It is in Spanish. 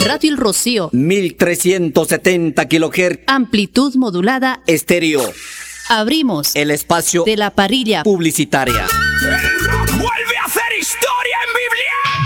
Radio El Rocío, 1370 kHz, amplitud modulada, estéreo. abrimos El espacio de la parrilla publicitaria.